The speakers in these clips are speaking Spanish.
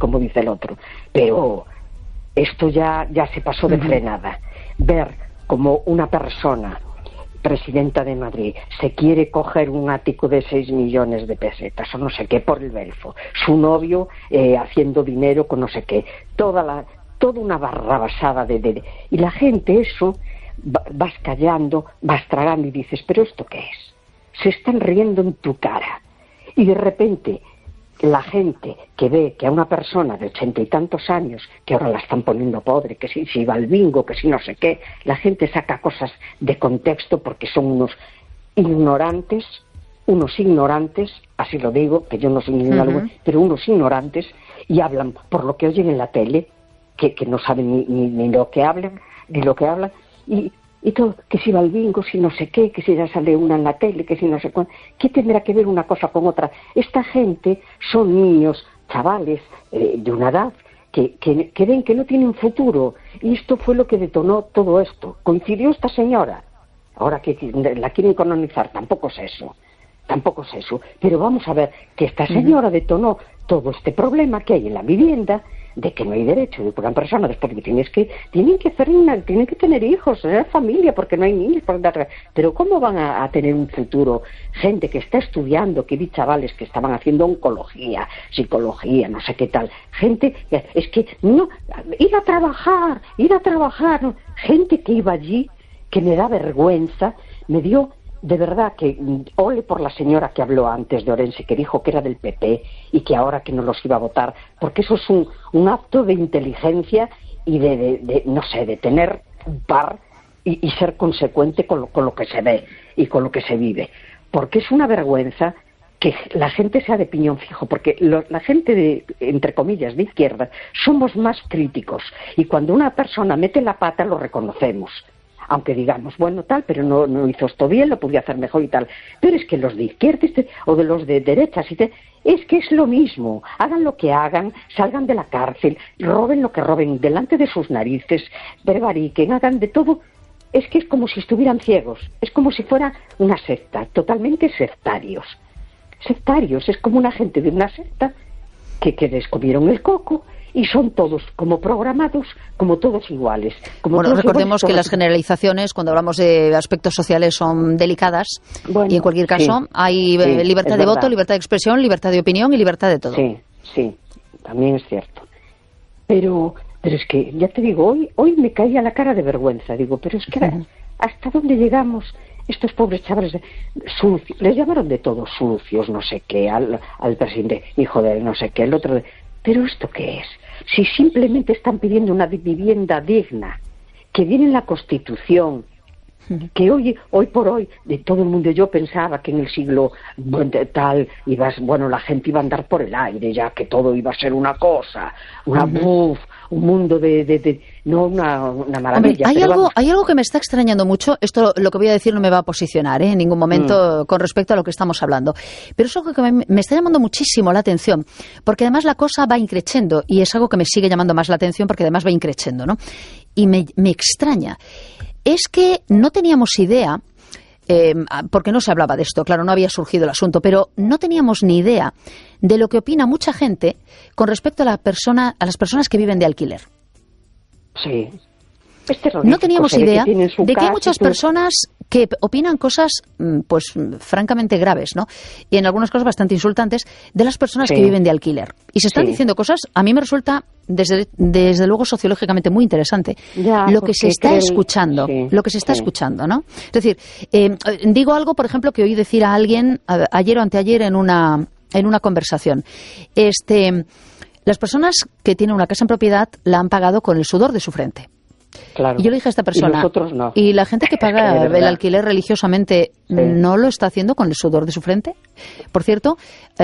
como dice el otro. Pero esto ya se pasó de frenada. Ver como una persona, presidenta de Madrid, se quiere coger un ático de 6 millones de pesetas o no sé qué por el Belfo, su novio haciendo dinero con no sé qué, toda una barrabasada y la gente eso vas callando, vas tragando y dices, pero ¿esto qué es? Se están riendo en tu cara y de repente la gente que ve que a una persona de 80 y tantos años, que ahora la están poniendo pobre, que si va al bingo, que si no sé qué, la gente saca cosas de contexto porque son unos ignorantes, así lo digo, que yo no soy ningún pero unos ignorantes, y hablan por lo que oyen en la tele, que no saben ni lo que hablan, y todo, que si va al bingo, si no sé qué, que si ya sale una en la tele, que si no sé cuánto. ¿Qué tendrá que ver una cosa con otra? Esta gente son niños, chavales de una edad que ven que no tienen futuro. Y esto fue lo que detonó todo esto. Coincidió esta señora. Ahora que la quieren canonizar, tampoco es eso. Pero vamos a ver que esta señora detonó todo este problema que hay en la vivienda, de que no hay derecho de una persona después de que tienen que tener hijos, tener familia, porque no hay niños. Pero ¿cómo van a tener un futuro? Gente que está estudiando, que vi chavales que estaban haciendo oncología, psicología, no sé qué tal. Gente, es que no, ir a trabajar, ¿no? Gente que iba allí, que me da vergüenza, me dio. De verdad que ole por la señora que habló antes de Orense, que dijo que era del PP y que ahora que no los iba a votar, porque eso es un acto de inteligencia y de tener un par y ser consecuente con lo que se ve y con lo que se vive. Porque es una vergüenza que la gente sea de piñón fijo, porque la gente de, entre comillas, de izquierda, somos más críticos y cuando una persona mete la pata lo reconocemos. Aunque digamos, bueno, tal, pero no hizo esto bien, lo podía hacer mejor y tal. Pero es que los de izquierda o de los de derechas, es que es lo mismo. Hagan lo que hagan, salgan de la cárcel, roben lo que roben delante de sus narices, prevariquen, hagan de todo. Es que es como si estuvieran ciegos. Es como si fuera una secta, totalmente sectarios. Sectarios, es como una gente de una secta que descubrieron el coco y son todos como programados, como todos iguales. Bueno, recordemos que las generalizaciones, cuando hablamos de aspectos sociales, son delicadas, y en cualquier caso hay libertad de voto, libertad de expresión, libertad de opinión y libertad de todo. Sí, también es cierto. Pero es que, ya te digo, hoy me caía la cara de vergüenza. Digo, pero es que ¿hasta dónde llegamos? Estos pobres chavales sucios, les llamaron de todo, sucios, no sé qué, al presidente, hijo de no sé qué, el otro. ¿Pero esto qué es? Si simplemente están pidiendo una vivienda digna, que viene en la Constitución, que hoy por hoy, de todo el mundo, yo pensaba que en el siglo tal, la gente iba a andar por el aire, ya que todo iba a ser una cosa, un mundo no una maravilla. Hombre, hay algo que me está extrañando mucho. Esto, lo que voy a decir, no me va a posicionar en ningún momento con respecto a lo que estamos hablando, pero es algo que me está llamando muchísimo la atención, porque además la cosa va increciendo, y es algo que me sigue llamando más la atención porque además va increciendo, ¿no? Y me extraña. Es que no teníamos idea, porque no se hablaba de esto, claro, no había surgido el asunto, pero no teníamos ni idea de lo que opina mucha gente con respecto a las personas que viven de alquiler. Sí. No teníamos idea de que hay muchas personas que opinan cosas, pues, francamente graves, ¿no? Y en algunos casos bastante insultantes, de las personas que viven de alquiler. Y se están diciendo cosas, a mí me resulta, desde luego, sociológicamente muy interesante. Lo que se está escuchando, ¿no? Es decir, digo algo, por ejemplo, que oí decir a alguien ayer o anteayer en una conversación. Las personas que tienen una casa en propiedad la han pagado con el sudor de su frente. Claro. Y yo le dije a esta persona, y nosotros no. ¿Y la gente que paga el alquiler religiosamente no lo está haciendo con el sudor de su frente? Por cierto,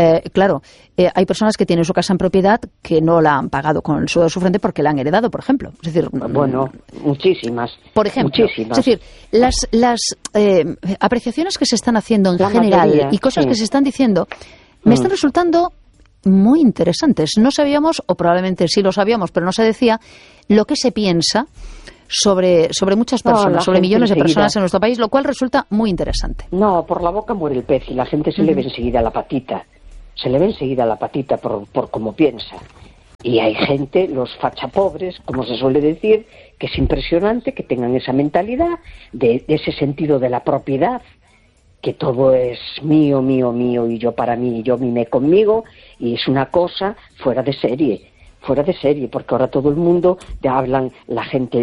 hay personas que tienen su casa en propiedad que no la han pagado con el sudor de su frente porque la han heredado, por ejemplo. Es decir, bueno, muchísimas. Por ejemplo, muchísimas. Es decir, las apreciaciones que se están haciendo en general mayoría, y cosas que se están diciendo me están resultando muy interesantes. No sabíamos, o probablemente sí lo sabíamos, pero no se decía lo que se piensa sobre muchas personas, sobre millones de personas en nuestro país, lo cual resulta muy interesante. No, por la boca muere el pez y la gente se le ve enseguida la patita. Se le ve enseguida la patita por cómo piensa. Y hay gente, los fachapobres, como se suele decir, que es impresionante que tengan esa mentalidad de ese sentido de la propiedad, que todo es mío, mío, mío, y yo para mí, y yo mimé conmigo, y es una cosa fuera de serie, porque ahora todo el mundo te hablan, la gente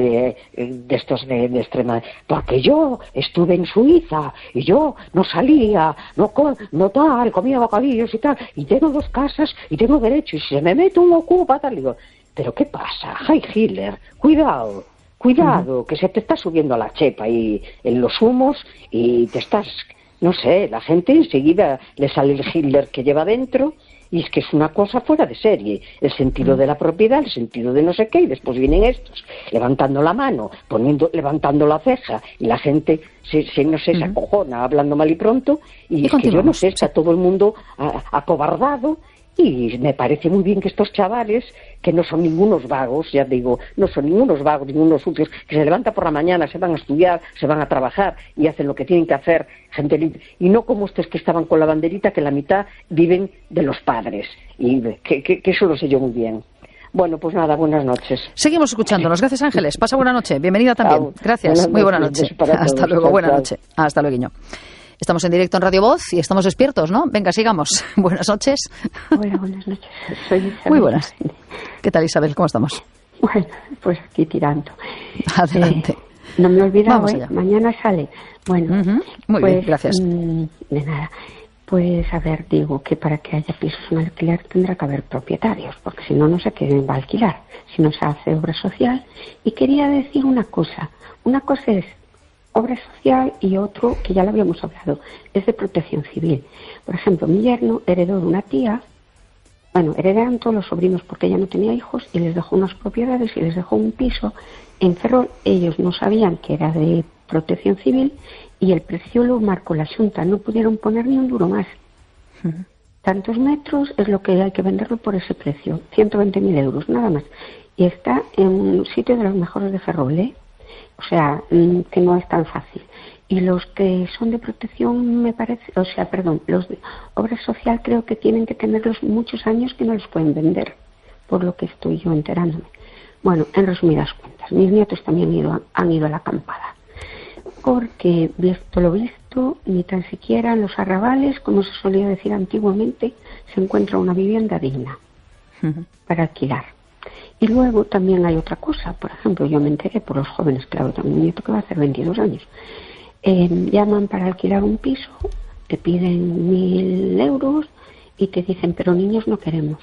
de estos de extrema, porque yo estuve en Suiza, y yo no salía, no tal, comía bocadillos y tal, y tengo 2 casas, y tengo derecho, y si se me mete un ocupa, tal, digo, pero ¿qué pasa? Heil Hitler, cuidado, que se te está subiendo la chepa y en los humos, y te estás... No sé, la gente enseguida le sale el Hitler que lleva dentro, y es que es una cosa fuera de serie, el sentido de la propiedad, el sentido de no sé qué, y después vienen estos levantando la mano, levantando la ceja, y la gente se acojona, hablando mal y pronto, y es que yo no sé, está todo el mundo acobardado. Y me parece muy bien que estos chavales, que no son ningunos vagos, ya digo, no son ningunos vagos, ningunos sucios, que se levantan por la mañana, se van a estudiar, se van a trabajar y hacen lo que tienen que hacer, gente libre, y no como estos que estaban con la banderita, que la mitad viven de los padres, y que eso lo sé yo muy bien. Bueno, pues nada, buenas noches. Seguimos escuchándonos. Gracias, Ángeles. Pasa buena noche. Bienvenida también. Gracias. Muy buena noche. Hasta luego. Buena noche. Hasta luego. Estamos en directo en Radio Voz y estamos despiertos, ¿no? Venga, sigamos. Buenas noches. Hola, buenas noches. Soy Isabel. Muy buenas. ¿Qué tal, Isabel? ¿Cómo estamos? Bueno, pues aquí tirando. Adelante. No me he olvidado, mañana sale. Bueno, muy pues, bien, gracias. De nada. Pues, a ver, digo que para que haya pisos en alquiler tendrá que haber propietarios, porque si no, no sé quién va a alquilar, si no se hace obra social. Y quería decir una cosa. Una cosa es obra social y otro, que ya lo habíamos hablado, es de protección civil. Por ejemplo, mi yerno heredó de una tía, heredaron todos los sobrinos porque ella no tenía hijos y les dejó unas propiedades y les dejó un piso en Ferrol. Ellos no sabían que era de protección civil y el precio lo marcó la Xunta, no pudieron poner ni un duro más. Tantos metros es lo que hay que venderlo por ese precio, 120.000 euros, nada más. Y está en un sitio de los mejores de Ferrol, ¿eh? O sea, que no es tan fácil. Y los que son de protección, los de obra social creo que tienen que tenerlos muchos años que no los pueden vender, por lo que estoy yo enterándome. Bueno, en resumidas cuentas, mis nietos también han ido a la acampada, porque visto lo visto, ni tan siquiera en los arrabales, como se solía decir antiguamente, se encuentra una vivienda digna para alquilar. Y luego también hay otra cosa, por ejemplo, yo me enteré por los jóvenes, claro, tengo un nieto que va a hacer 22 años, llaman para alquilar un piso, te piden 1.000 euros y te dicen, pero niños no queremos.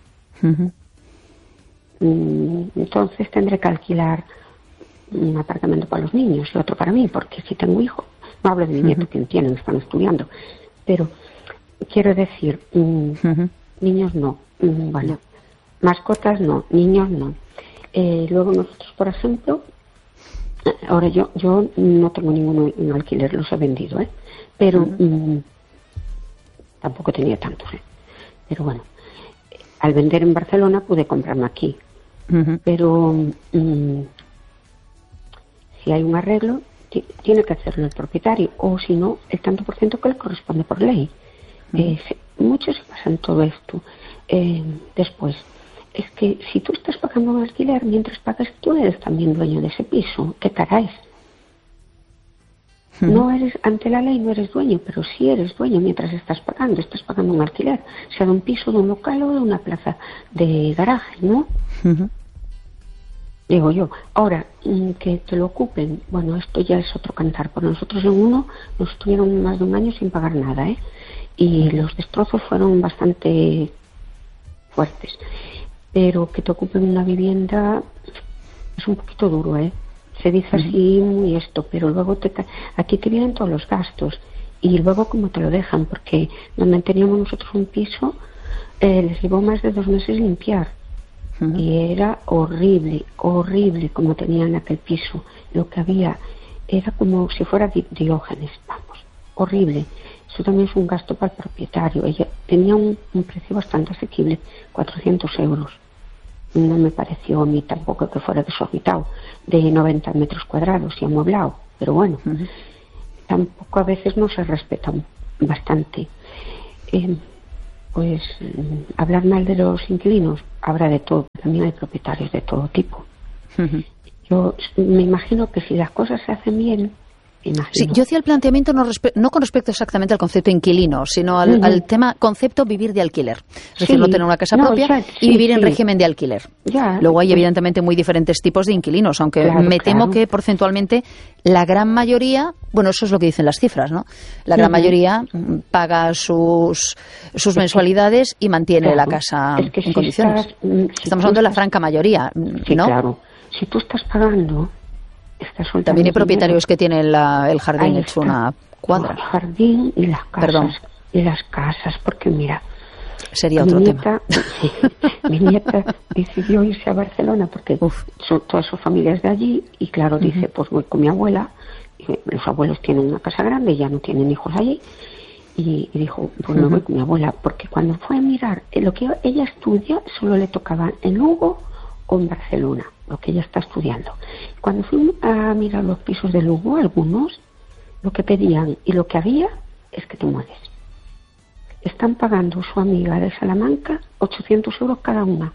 Entonces tendré que alquilar un apartamento para los niños y otro para mí, porque si tengo hijos, no hablo de mi nieto, que tienen, están estudiando, pero quiero decir, niños no, bueno. Mascotas no, niños no. Luego nosotros, por ejemplo, ahora yo no tengo ninguno en alquiler, los he vendido, pero tampoco tenía tantos, pero bueno, al vender en Barcelona pude comprarme aquí, pero si hay un arreglo tiene que hacerlo el propietario, o si no, el tanto por ciento que le corresponde por ley. Muchos se pasan todo esto. Después, es que si tú estás pagando un alquiler, mientras pagas tú eres también dueño de ese piso. ¿Qué cara es? No eres, ante la ley no eres dueño, pero sí eres dueño mientras estás pagando un alquiler, sea de un piso, de un local o de una plaza de garaje, ¿no? Digo yo. Ahora, que te lo ocupen, bueno, esto ya es otro cantar, porque nosotros en uno nos estuvieron más de un año sin pagar nada, y los destrozos fueron bastante fuertes. Pero que te ocupen una vivienda es un poquito duro, Se dice así muy esto, pero luego aquí te vienen todos los gastos y luego como te lo dejan, porque donde teníamos nosotros un piso les llevó más de 2 meses limpiar y era horrible como tenían aquel piso. Lo que había era como si fuera Diógenes, vamos, horrible. Eso también es un gasto para el propietario. Ella tenía un precio bastante asequible, 400 euros. No me pareció a mí tampoco que fuera desorbitado, de 90 metros cuadrados y amueblado, pero bueno, tampoco a veces no se respetan bastante. pues hablar mal de los inquilinos, habrá de todo, también hay propietarios de todo tipo. Yo me imagino que si las cosas se hacen bien, sí, yo hacía el planteamiento no con respecto exactamente al concepto inquilino, sino al tema concepto vivir de alquiler. Es decir, no tener una casa propia y vivir en régimen de alquiler. Luego hay evidentemente muy diferentes tipos de inquilinos, aunque me temo que porcentualmente la gran mayoría, bueno, eso es lo que dicen las cifras, ¿no? La gran mayoría paga sus mensualidades y mantiene la casa en condiciones. Estamos hablando de la franca mayoría, ¿no? Sí, claro. Si tú estás pagando... También hay propietarios que tienen el jardín hecho una cuadra. El jardín y las casas. Perdón. Y las casas, porque mira... Sería otro tema. Mi nieta decidió irse a Barcelona porque todas sus familias de allí y claro, dice, pues voy con mi abuela. Y los abuelos tienen una casa grande y ya no tienen hijos allí. Y dijo, pues me voy con mi abuela. Porque cuando fue a mirar lo que ella estudia, solo le tocaba en Lugo o en Barcelona, lo que ella está estudiando. Cuando fui a mirar los pisos de Lugo, algunos, lo que pedían y lo que había es que te mueres. Están pagando su amiga de Salamanca 800 euros cada una.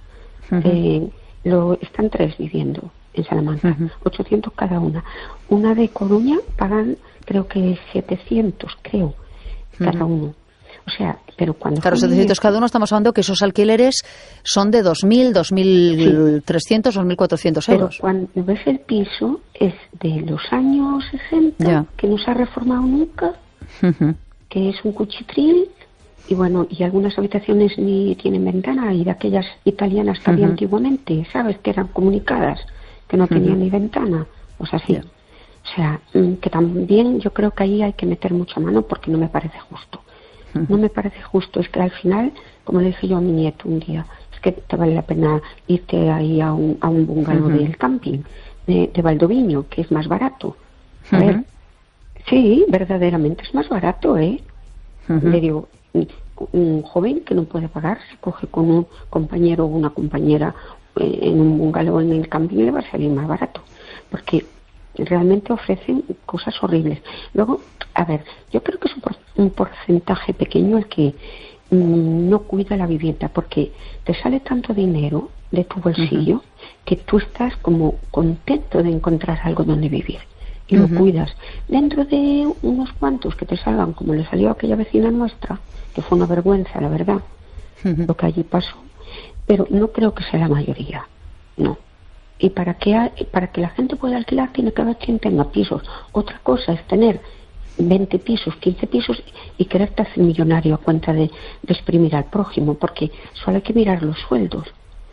Están 3 viviendo en Salamanca, 800 cada una. Una de Coruña pagan, creo que 700, cada uno. O sea, pero cuando... Claro, 700 cada uno, estamos hablando que esos alquileres son de 2.000, 2.300, 2.400 euros. Pero cuando ves el piso, es de los años 60, que no se ha reformado nunca, que es un cuchitril, y bueno, y algunas habitaciones ni tienen ventana, y de aquellas italianas que había antiguamente, ¿sabes? Que eran comunicadas, que no tenían ni ventana, pues así. O sea, que también yo creo que ahí hay que meter mucha mano porque no me parece justo. No me parece justo, es que al final, como le dije yo a mi nieto un día, es que te vale la pena irte ahí a un bungalow del camping de Valdoviño, que es más barato. A ver, sí, verdaderamente es más barato, ¿eh? Le digo, un joven que no puede pagar, se coge con un compañero o una compañera en un bungalow en el camping y le va a salir más barato, porque realmente ofrecen cosas horribles. Luego, a ver, yo creo que es un porcentaje pequeño el que no cuida la vivienda, porque te sale tanto dinero de tu bolsillo que tú estás como contento de encontrar algo donde vivir y lo cuidas. Dentro de unos cuantos que te salgan, como le salió a aquella vecina nuestra, que fue una vergüenza, la verdad, lo que allí pasó, pero no creo que sea la mayoría, no. Y para que la gente pueda alquilar tiene que haber quien tenga pisos. Otra cosa es tener 20 pisos, 15 pisos y quererte hacer millonario a cuenta de exprimir al prójimo, porque solo hay que mirar los sueldos.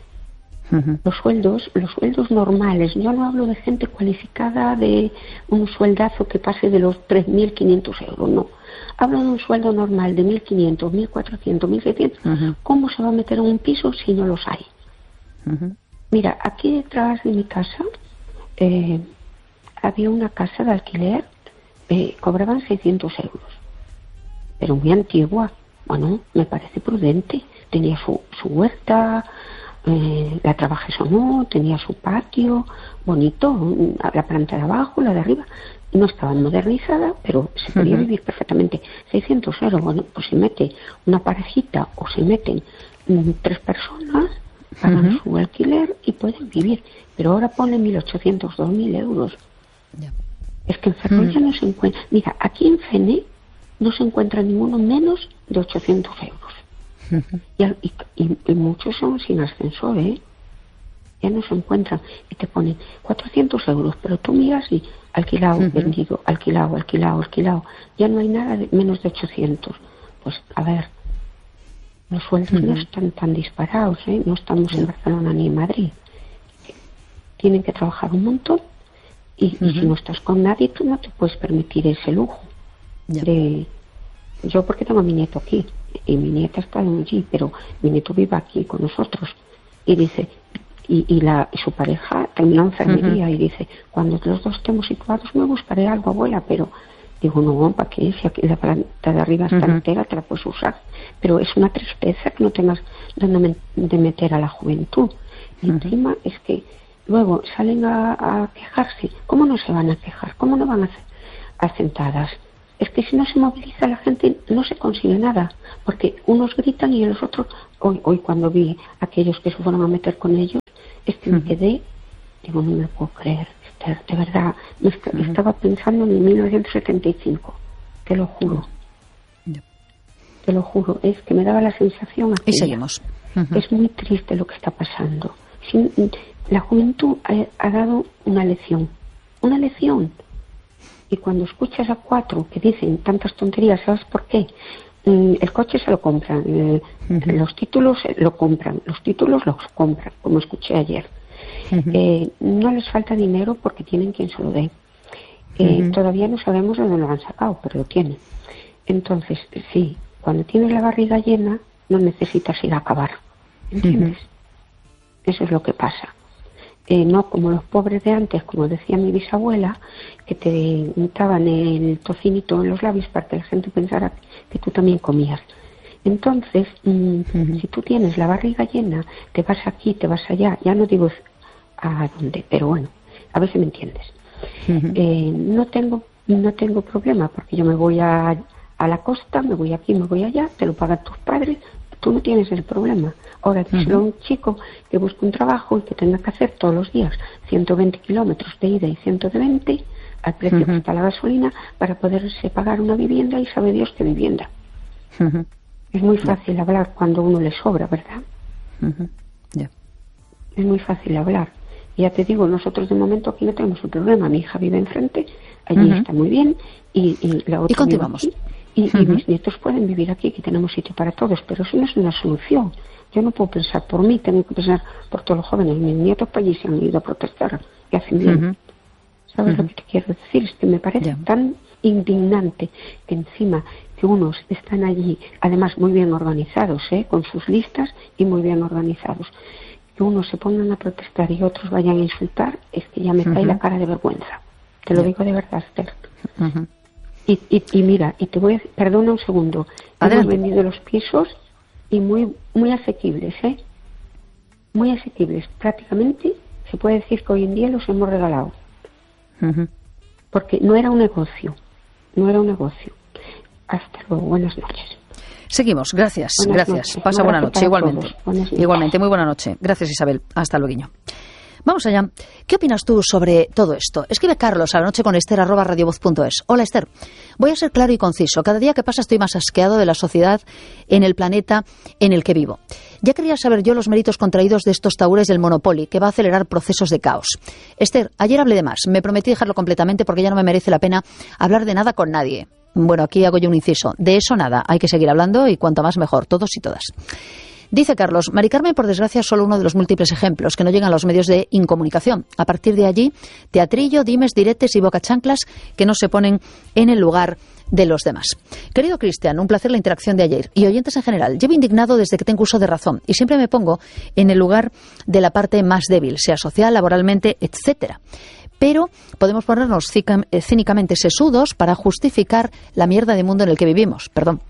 Los sueldos normales. Yo no hablo de gente cualificada de un sueldazo que pase de los 3.500 euros, no. Hablo de un sueldo normal de 1.500, 1.400, 1.600. ¿Cómo se va a meter en un piso si no los hay? Mira, aquí detrás de mi casa había una casa de alquiler, cobraban 600 euros, pero muy antigua. Bueno, me parece prudente. Tenía su huerta, la trabajé o no, tenía su patio, bonito, la planta de abajo, la de arriba. No estaba modernizada, pero se podía vivir perfectamente. 600 euros, bueno, pues se mete una parejita o se meten 3 personas, pagan su alquiler y pueden vivir. Pero ahora ponen 1.800, 2.000 euros. Es que en Ferrol ya no se encuentra. Mira, aquí en Fene no se encuentra ninguno menos de 800 euros. Y muchos son sin ascensor, ¿eh? Ya no se encuentran. Y te ponen 400 euros, pero tú miras y alquilado, vendido, alquilado. Ya no hay nada de menos de 800. Pues, a ver, los sueldos no están tan disparados, ¿eh? No estamos en Barcelona ni en Madrid. Tienen que trabajar un montón y si no estás con nadie, tú no te puedes permitir ese lujo. Yo porque tengo a mi nieto aquí y mi nieta está allí, pero mi nieto vive aquí con nosotros y dice, y su pareja terminó enfermería y dice, cuando los dos estemos situados me buscaré algo, abuela, pero digo, no, ¿para qué? Si aquí la planta de arriba está entera, te la puedes usar. Pero es una tristeza que no tengas donde meter a la juventud. Y encima es que luego salen a quejarse. ¿Cómo no se van a quejar? ¿Cómo no van a hacer asentadas? Es que si no se moviliza la gente no se consigue nada, porque unos gritan y los otros... Hoy cuando vi a aquellos que se fueron a meter con ellos, es que me quedé, digo, no me lo puedo creer, Esther, de verdad, estaba pensando en 1975, te lo juro. Te lo juro, es que me daba la sensación aquella. Y seguimos. Es muy triste lo que está pasando. La juventud ha dado una lección. Y cuando escuchas a 4 que dicen tantas tonterías, ¿sabes por qué? El coche se lo compran, los títulos los compran, como escuché ayer. No les falta dinero porque tienen quien se lo dé. Todavía no sabemos de dónde lo han sacado, pero lo tienen. Entonces, sí, cuando tienes la barriga llena, no necesitas ir a acabar. ¿Entiendes? Eso es lo que pasa. No como los pobres de antes, como decía mi bisabuela, que te untaban el tocinito en los labios para que la gente pensara que tú también comías. Entonces, si tú tienes la barriga llena, te vas aquí, te vas allá, ya no digo a dónde, pero bueno, a ver si me entiendes. No tengo problema, porque yo me voy a la costa, me voy aquí, me voy allá, te lo pagan tus padres, tú no tienes el problema. Ahora, díselo a un chico que busca un trabajo y que tenga que hacer todos los días 120 kilómetros de ida y 120 al precio que está la gasolina para poderse pagar una vivienda, y sabe Dios qué vivienda. Es muy fácil hablar cuando uno le sobra, ¿verdad? Es muy fácil hablar. Y ya te digo, nosotros de momento aquí no tenemos un problema. Mi hija vive enfrente, allí está muy bien, y la otra... Y continuamos. Y mis nietos pueden vivir aquí, que tenemos sitio para todos, pero eso no es una solución. Yo no puedo pensar por mí, tengo que pensar por todos los jóvenes. Mis nietos para allí se han ido a protestar y hacen bien. ¿Sabes lo que te quiero decir? Es que me parece tan indignante que encima que unos están allí, además muy bien organizados, con sus listas y muy bien organizados, que unos se pongan a protestar y otros vayan a insultar, es que ya me cae la cara de vergüenza. Te lo digo de verdad, Esther. Y mira, y te voy a decir, perdona un segundo, hemos vendido los pisos y muy asequibles, muy asequibles. Prácticamente se puede decir que hoy en día los hemos regalado. Porque no era un negocio. Hasta luego, buenas noches. Seguimos, gracias. Pasa buena noche, igualmente, muy buena noche. Gracias, Isabel. Hasta luego. Vamos allá. ¿Qué opinas tú sobre todo esto? Escribe Carlos a la noche con Esther@radiovoz.es. Hola, Esther. Voy a ser claro y conciso. Cada día que pasa estoy más asqueado de la sociedad en el planeta en el que vivo. Ya quería saber yo los méritos contraídos de estos taúres del Monopoly, que va a acelerar procesos de caos. Esther, ayer hablé de más. Me prometí dejarlo completamente porque ya no me merece la pena hablar de nada con nadie. Bueno, aquí hago yo un inciso. De eso nada. Hay que seguir hablando y cuanto más mejor. Todos y todas. Dice Carlos, Mari Carmen, por desgracia, es solo uno de los múltiples ejemplos que no llegan a los medios de incomunicación. A partir de allí, teatrillo, dimes, diretes y bocachanclas que no se ponen en el lugar de los demás. Querido Cristian, un placer la interacción de ayer. Y oyentes en general, llevo indignado desde que tengo uso de razón y siempre me pongo en el lugar de la parte más débil, sea social, laboralmente, etcétera. Pero podemos ponernos cínicamente sesudos para justificar la mierda de mundo en el que vivimos.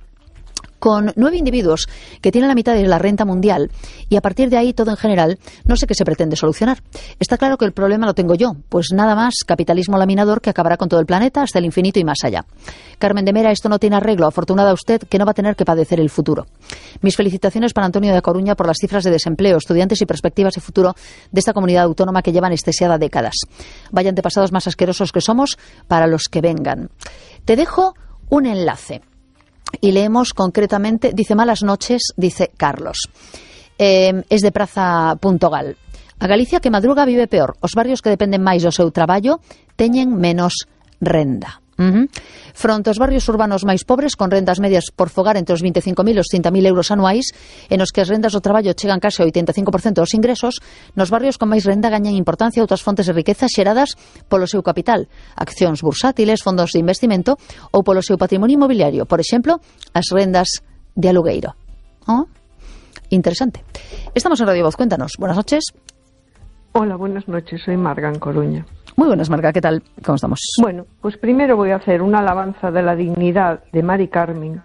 Con 9 individuos que tienen la mitad de la renta mundial y a partir de ahí todo en general, no sé qué se pretende solucionar. Está claro que el problema lo tengo yo, pues nada más capitalismo laminador que acabará con todo el planeta hasta el infinito y más allá. Carmen de Mera, esto no tiene arreglo. Afortunada usted que no va a tener que padecer el futuro. Mis felicitaciones para Antonio de Coruña por las cifras de desempleo, estudiantes y perspectivas de futuro de esta comunidad autónoma que lleva anestesiada décadas. Vaya antepasados más asquerosos que somos para los que vengan. Te dejo un enlace. Y leemos concretamente, dice malas noches, dice Carlos. Es de Praza.gal. A Galicia que madruga vive peor. Os barrios que dependen máis do seu traballo teñen menos renda. Fronte aos barrios urbanos máis pobres con rendas medias por fogar entre os 25.000 e os 30.000 euros anuais, en os que as rendas do traballo chegan case ao 85% dos ingresos, nos barrios con máis renda gañan importancia outras fontes de riqueza xeradas polo seu capital, accións bursátiles, fondos de investimento ou polo seu patrimonio inmobiliario, por exemplo, as rendas de alugueiro. Interesante. Estamos en Radio Voz, cuéntanos. Buenas noches. Hola, buenas noches, soy Marga en Coruña. Muy buenas, Marga, ¿qué tal? ¿Cómo estamos? Bueno, pues primero voy a hacer una alabanza de la dignidad de Mari Carmen,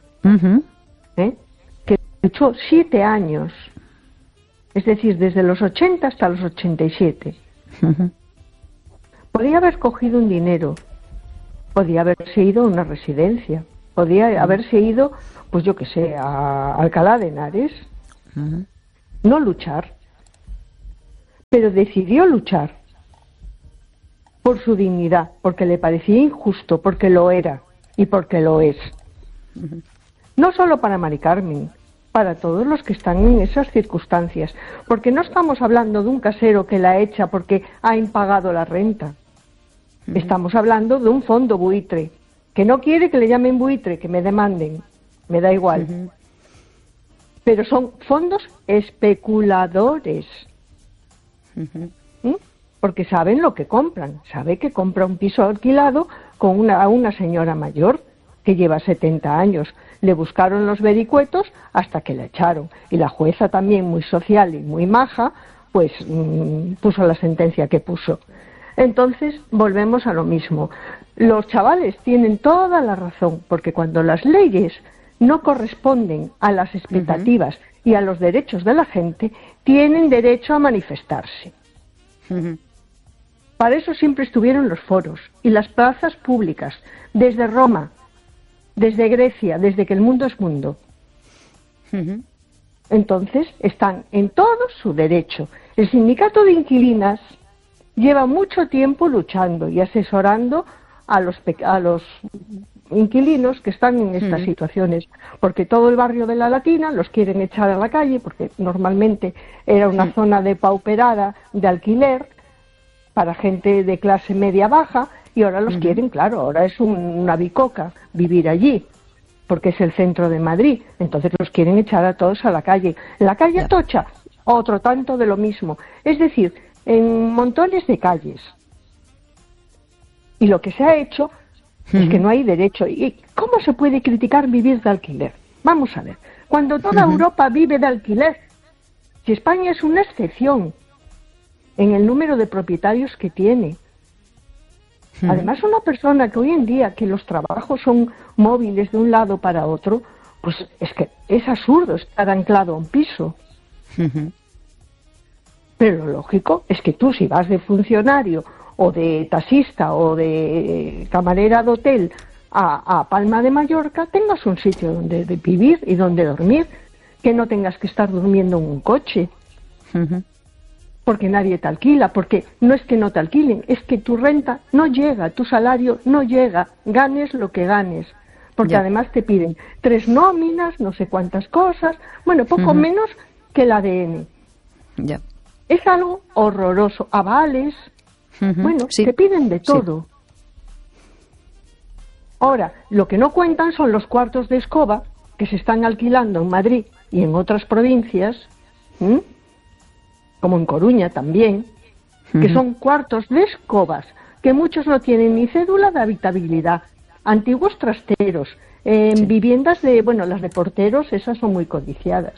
que luchó 7 años, es decir, desde los 80 hasta los 87. Podía haber cogido un dinero Podía haberse ido a una residencia, podía haberse ido, pues yo qué sé, a Alcalá de Henares. No luchar, pero decidió luchar por su dignidad, porque le parecía injusto, porque lo era y porque lo es. No solo para Mari Carmen, para todos los que están en esas circunstancias, porque no estamos hablando de un casero que la echa porque ha impagado la renta. Estamos hablando de un fondo buitre, que no quiere que le llamen buitre, que me demanden, me da igual. Pero son fondos especuladores. Porque saben lo que compran. Sabe que compra un piso alquilado a una señora mayor que lleva 70 años. Le buscaron los vericuetos hasta que la echaron. Y la jueza también, muy social y muy maja, pues puso la sentencia que puso. Entonces, volvemos a lo mismo. Los chavales tienen toda la razón, porque cuando las leyes no corresponden a las expectativas y a los derechos de la gente, tienen derecho a manifestarse. Para eso siempre estuvieron los foros y las plazas públicas, desde Roma, desde Grecia, desde que el mundo es mundo. Entonces, están en todo su derecho. El sindicato de inquilinas lleva mucho tiempo luchando y asesorando a los inquilinos que están en estas situaciones, porque todo el barrio de la Latina los quieren echar a la calle, porque normalmente era una zona depauperada de alquiler para gente de clase media baja, y ahora los quieren, claro, ahora es una bicoca vivir allí, porque es el centro de Madrid, entonces los quieren echar a todos a la calle. La calle Atocha, otro tanto de lo mismo, es decir, en montones de calles. Y lo que se ha hecho es que no hay derecho. ¿Y cómo se puede criticar vivir de alquiler? Vamos a ver. Cuando toda Europa vive de alquiler, si España es una excepción en el número de propietarios que tiene. Además, una persona que hoy en día, que los trabajos son móviles de un lado para otro, pues es que es absurdo estar anclado a un piso. Pero lo lógico es que tú, si vas de funcionario o de taxista o de camarera de hotel a Palma de Mallorca, tengas un sitio donde vivir y donde dormir, que no tengas que estar durmiendo en un coche, porque nadie te alquila, porque no es que no te alquilen, es que tu renta no llega, tu salario no llega, ganes lo que ganes, porque además te piden 3 nóminas, no sé cuántas cosas, bueno, poco menos que el ADN. Es algo horroroso, avales, bueno, te piden de todo. Ahora, lo que no cuentan son los cuartos de escoba que se están alquilando en Madrid y en otras provincias, como en Coruña también, que son cuartos de escobas, que muchos no tienen ni cédula de habitabilidad, antiguos trasteros, viviendas de, bueno, las de porteros, esas son muy codiciadas,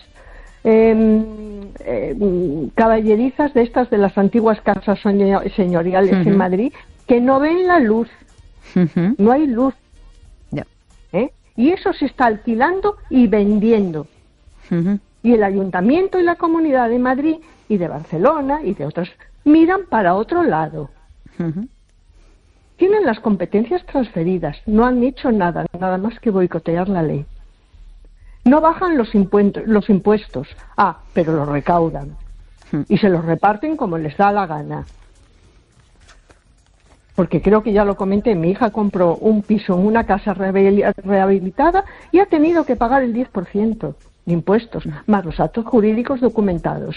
caballerizas de estas de las antiguas casas señoriales en Madrid, que no ven la luz, no hay luz, y eso se está alquilando y vendiendo. Y el Ayuntamiento y la Comunidad de Madrid y de Barcelona y de otras miran para otro lado. Tienen las competencias transferidas, no han hecho nada más que boicotear la ley. No bajan los impuestos, pero los recaudan y se los reparten como les da la gana. Porque creo que ya lo comenté, mi hija compró un piso en una casa rehabilitada y ha tenido que pagar el 10% de impuestos, más los actos jurídicos documentados,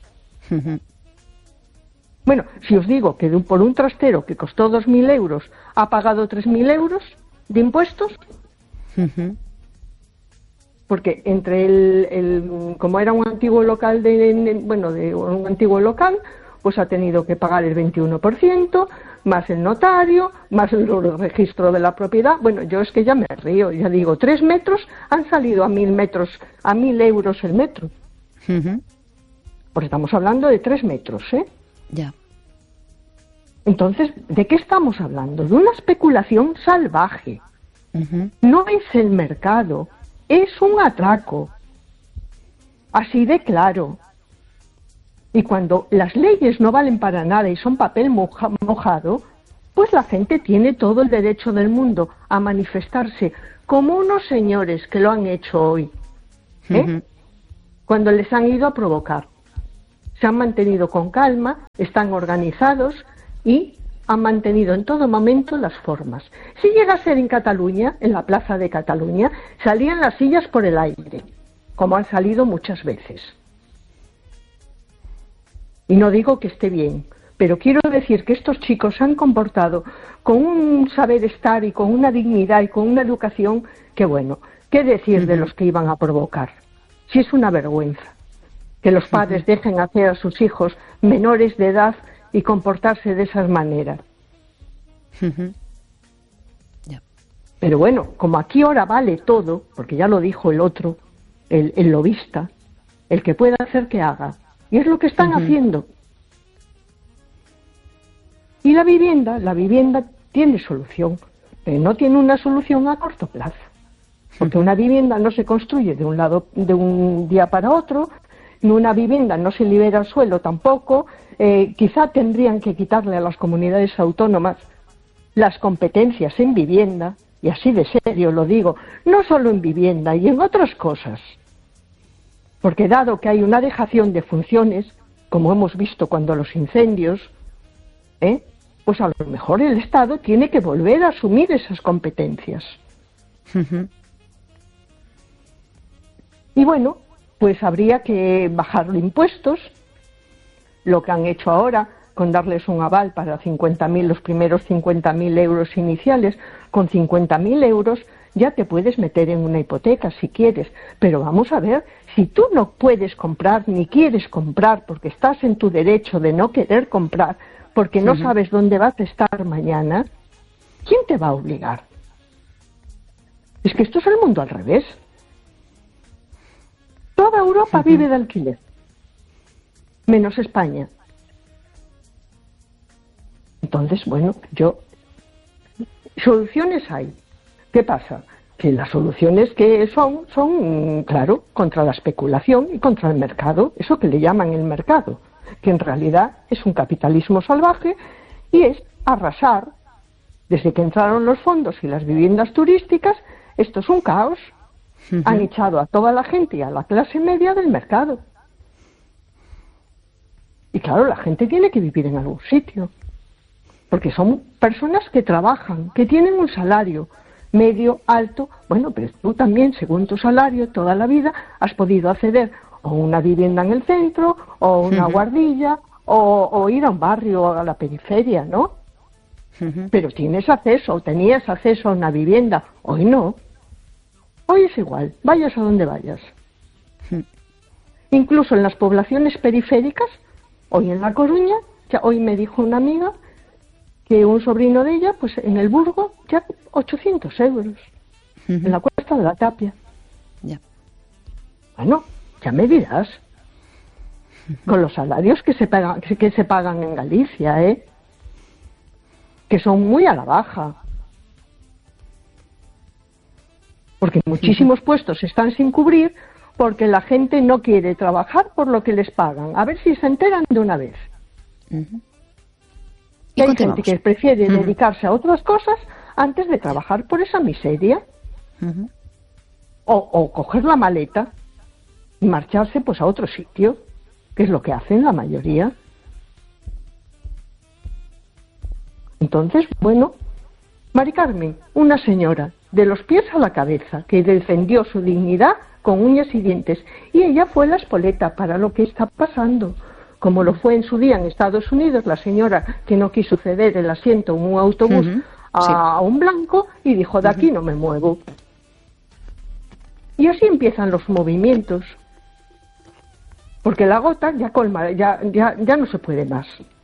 Bueno, si os digo que por un trastero que costó 2.000 euros ha pagado 3.000 euros de impuestos, porque entre como era un antiguo local de un antiguo local, pues ha tenido que pagar el 21%, más el notario, más el registro de la propiedad. Bueno, yo es que ya me río, ya digo, 3 metros han salido a 1.000 euros el metro. Pues estamos hablando de 3 metros, Ya. Entonces, ¿de qué estamos hablando? De una especulación salvaje. No es el mercado, es un atraco. Así de claro. Y cuando las leyes no valen para nada y son papel mojado, pues la gente tiene todo el derecho del mundo a manifestarse, como unos señores que lo han hecho hoy, cuando les han ido a provocar. Se han mantenido con calma, están organizados y han mantenido en todo momento las formas. Si llega a ser en Cataluña, en la plaza de Cataluña, salían las sillas por el aire, como han salido muchas veces. Y no digo que esté bien, pero quiero decir que estos chicos se han comportado con un saber estar y con una dignidad y con una educación que, bueno, ¿qué decir de los que iban a provocar? Si es una vergüenza que los padres dejen hacer a sus hijos menores de edad y comportarse de esas maneras. Pero bueno, como aquí ahora vale todo, porque ya lo dijo el otro, el lobista, el que pueda hacer que haga, y es lo que están haciendo. Y la vivienda tiene solución, pero no tiene una solución a corto plazo, porque una vivienda no se construye de un día para otro, ni una vivienda no se libera al suelo tampoco. Quizá tendrían que quitarle a las comunidades autónomas las competencias en vivienda, y así de serio lo digo, no solo en vivienda y en otras cosas, porque dado que hay una dejación de funciones, como hemos visto cuando los incendios, pues a lo mejor el Estado tiene que volver a asumir esas competencias. Y bueno, pues habría que bajar los impuestos, lo que han hecho ahora, con darles un aval para 50.000, los primeros 50.000 euros iniciales. Con 50.000 euros ya te puedes meter en una hipoteca si quieres, pero vamos a ver, si tú no puedes comprar ni quieres comprar porque estás en tu derecho de no querer comprar, porque no sabes dónde vas a estar mañana, ¿quién te va a obligar? Es que esto es el mundo al revés. Toda Europa vive de alquiler, menos España. Entonces, bueno, soluciones hay. ¿Qué pasa? Que las soluciones que son, claro, contra la especulación y contra el mercado, eso que le llaman el mercado, que en realidad es un capitalismo salvaje y es arrasar. Desde que entraron los fondos y las viviendas turísticas, esto es un caos. Han echado a toda la gente y a la clase media del mercado. Y claro, la gente tiene que vivir en algún sitio, porque son personas que trabajan, que tienen un salario medio, alto. Bueno, pero tú también, según tu salario, toda la vida has podido acceder a una vivienda en el centro, o una guardilla, o ir a un barrio, a la periferia, ¿no? Pero tienes acceso, o tenías acceso a una vivienda. Hoy no. Hoy es igual, vayas a donde vayas. Incluso en las poblaciones periféricas, hoy en La Coruña, ya hoy me dijo una amiga que un sobrino de ella, pues en el Burgo, ya 800 euros, en la Cuesta de la Tapia. Bueno, ya me dirás, con los salarios que se pagan en Galicia, que son muy a la baja. Porque muchísimos puestos están sin cubrir porque la gente no quiere trabajar por lo que les pagan. A ver si se enteran de una vez. Y hay gente que prefiere dedicarse a otras cosas antes de trabajar por esa miseria. O coger la maleta y marcharse pues a otro sitio, que es lo que hacen la mayoría. Entonces, bueno, Mari Carmen, una señora de los pies a la cabeza, que defendió su dignidad con uñas y dientes, y ella fue la espoleta para lo que está pasando, como lo fue en su día en Estados Unidos la señora que no quiso ceder el asiento en un autobús a un blanco y dijo, de aquí no me muevo. Y así empiezan los movimientos, porque la gota ya colma, ya no se puede más.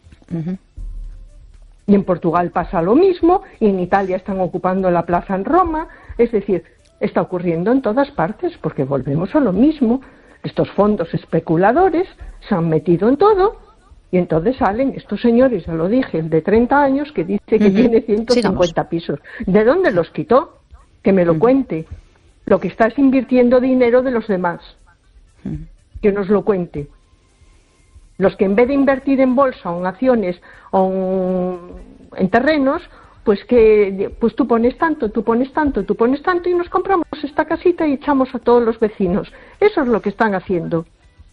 Y en Portugal pasa lo mismo, y en Italia están ocupando la plaza en Roma. Es decir, está ocurriendo en todas partes, porque volvemos a lo mismo. Estos fondos especuladores se han metido en todo, y entonces salen estos señores, ya lo dije, el de 30 años, que dice que tiene 150 pisos. ¿De dónde los quitó? Que me lo cuente. Lo que está es invirtiendo dinero de los demás. Que nos lo cuente. Los que en vez de invertir en bolsa o en acciones o en terrenos, pues tú pones tanto, tú pones tanto, tú pones tanto y nos compramos esta casita y echamos a todos los vecinos. Eso es lo que están haciendo.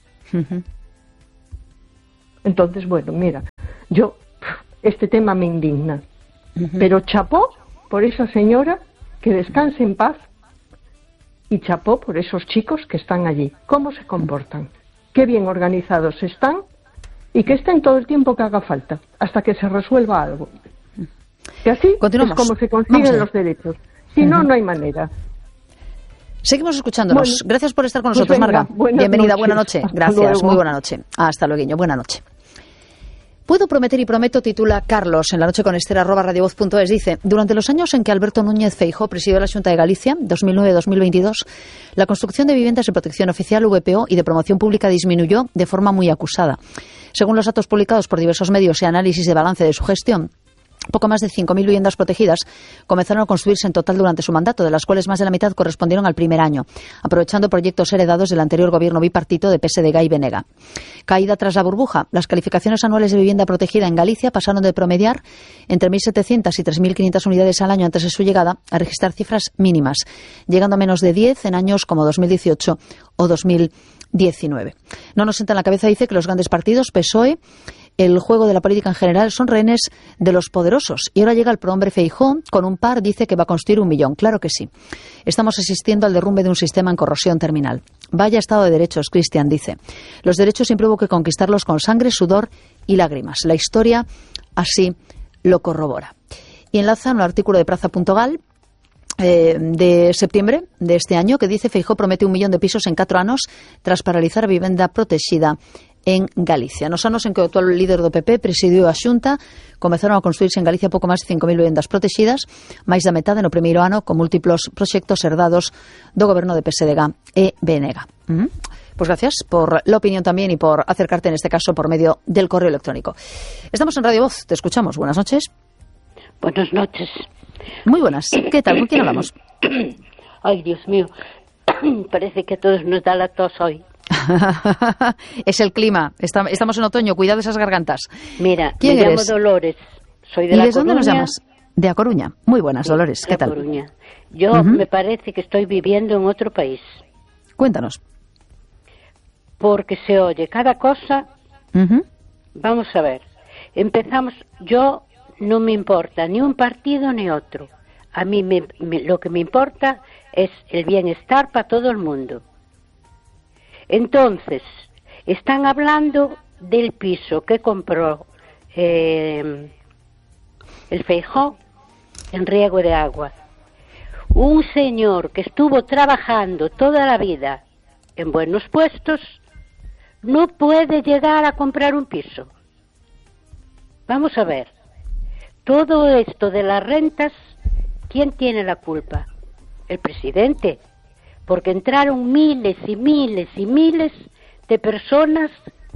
Entonces, bueno, mira, este tema me indigna. Pero chapó por esa señora, que descanse en paz, y chapó por esos chicos que están allí. ¿Cómo se comportan? Qué bien organizados están, y que estén todo el tiempo que haga falta, hasta que se resuelva algo. Y así es como se consiguen los derechos. Si no, no hay manera. Seguimos escuchándonos. Bueno, gracias por estar con nosotros, pues venga, Marga. Bienvenida, buena noche. Gracias, muy buena noche. Hasta luego, buena noche. Puedo prometer y prometo, titula Carlos en la noche con Esther, @radiovoz.es. Dice: durante los años en que Alberto Núñez Feijóo presidió la Xunta de Galicia, 2009-2022, la construcción de viviendas de protección oficial, VPO, y de promoción pública disminuyó de forma muy acusada. Según los datos publicados por diversos medios y análisis de balance de su gestión, poco más de 5.000 viviendas protegidas comenzaron a construirse en total durante su mandato, de las cuales más de la mitad correspondieron al primer año, aprovechando proyectos heredados del anterior gobierno bipartito de PSDG y BNG. Caída tras la burbuja, las calificaciones anuales de vivienda protegida en Galicia pasaron de promediar entre 1.700 y 3.500 unidades al año antes de su llegada a registrar cifras mínimas, llegando a menos de 10 en años como 2018 o 2019. No nos sienta en la cabeza, dice, que los grandes partidos, PSOE, el juego de la política en general, son rehenes de los poderosos. Y ahora llega el prohombre Feijóo, con un par dice que va a construir 1 millón. Claro que sí. Estamos asistiendo al derrumbe de un sistema en corrosión terminal. Vaya Estado de Derechos, Cristian, dice. Los derechos siempre hubo que conquistarlos con sangre, sudor y lágrimas. La historia así lo corrobora. Y enlaza un artículo de Praza.gal de septiembre de este año que dice: Feijóo promete 1 millón de pisos en 4 años tras paralizar vivienda protegida en Galicia. Nos anos en que o actual líder do PP presidiu a Xunta, comezaron a construirse en Galicia pouco máis de 5.000 vivendas protegidas, máis da metade no primeiro ano, con múltiplos proxectos herdados do goberno de PSDG e BNG. Pues gracias por la opinión también y por acercarte, en este caso, por medio del correo electrónico. Estamos en Radio Voz, te escuchamos. Buenas noches. Buenas noches. Muy buenas. ¿Qué tal? ¿Con quién hablamos? Ay, Dios mío. Parece que a todos nos da la tos hoy. Es el clima. Estamos en otoño. Cuidado esas gargantas. Mira, ¿quién me eres? llamo Dolores. Soy de La Coruña. ¿Y desde dónde nos llamas? De A Coruña. Muy buenas, Dolores. ¿Qué tal? Coruña. Yo me parece que estoy viviendo en otro país. Cuéntanos. Porque se oye cada cosa. Vamos a ver. Empezamos. Yo no me importa ni un partido ni otro. A mí lo que me importa es el bienestar para todo el mundo. Entonces, están hablando del piso que compró el Feijóo en Riego de Agua. Un señor que estuvo trabajando toda la vida en buenos puestos no puede llegar a comprar un piso. Vamos a ver, todo esto de las rentas, ¿quién tiene la culpa? El presidente. Porque entraron miles y miles y miles de personas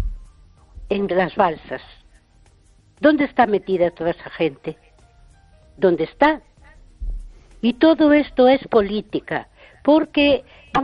en las balsas. ¿Dónde está metida toda esa gente? ¿Dónde está? Y todo esto es política, porque